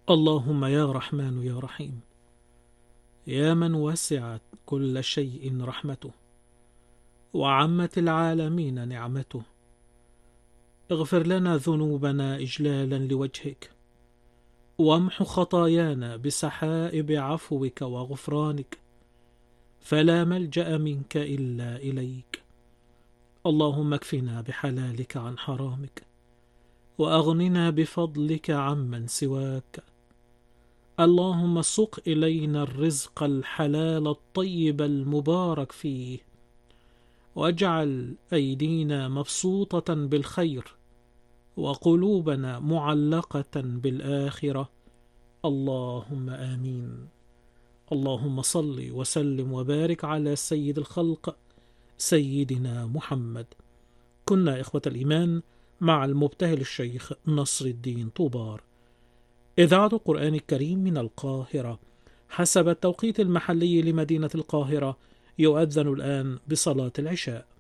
اللهم يا رحمن يا رحيم، يا من وسعت كل شيء رحمته وعمت العالمين نعمته، اغفر لنا ذنوبنا إجلالا لوجهك، وامح خطايانا بسحائب عفوك وغفرانك، فلا ملجأ منك إلا إليك. اللهم اكفنا بحلالك عن حرامك، وأغننا بفضلك عمن سواك. اللهم سق إلينا الرزق الحلال الطيب المبارك فيه، واجعل أيدينا مبسوطة بالخير، وقلوبنا معلقة بالآخرة. اللهم آمين. اللهم صل وسلم وبارك على سيد الخلق سيدنا محمد. كنا إخوة الإيمان مع المبتهل الشيخ نصر الدين طوبار. إذاعة القرآن الكريم من القاهرة. حسب التوقيت المحلي لمدينة القاهرة يؤذن الآن بصلاة العشاء.